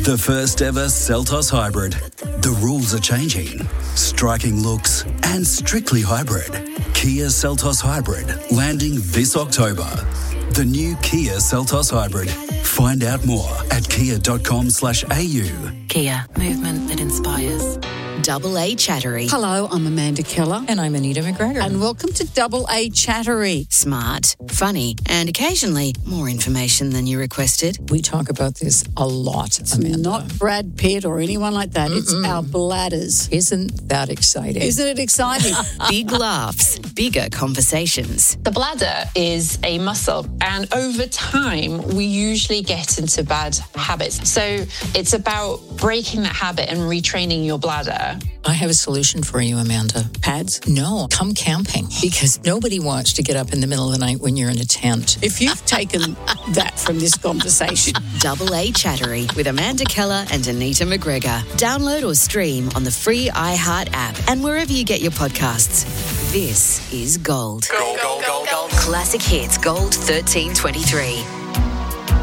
The first ever Seltos Hybrid. The rules are changing. Striking looks and strictly hybrid. Kia Seltos Hybrid landing this October. The new Kia Seltos Hybrid. Find out more at kia.com/au. Kia, movement that inspires. Double A Chattery. Hello, I'm Amanda Keller. And I'm Anita McGregor. And welcome to Double A Chattery. Smart, funny, and occasionally more information than you requested. We talk about this a lot, Amanda. Not Brad Pitt or anyone like that. It's our bladders. Isn't that exciting? Isn't it exciting? Big laughs, bigger conversations. The bladder is a muscle, and over time, we usually get into bad habits. So it's about breaking that habit and retraining your bladder. I have a solution for you, Amanda. Pads? No, come camping, because nobody wants to get up in the middle of the night when you're in a tent. If you've taken that from this conversation. Double A Chattery with Amanda Keller and Anita McGregor. Download or stream on the free iHeart app and wherever you get your podcasts. This is Gold. Gold, gold, gold, gold. Classic Hits Gold 1323.